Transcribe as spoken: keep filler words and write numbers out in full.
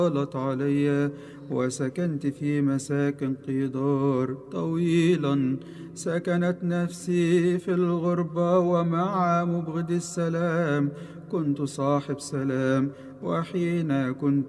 طالت علي وسكنت في مساكن قدار طويلا. سكنت نفسي في الغربة ومع مبغض السلام كنت صاحب سلام. وحين كنت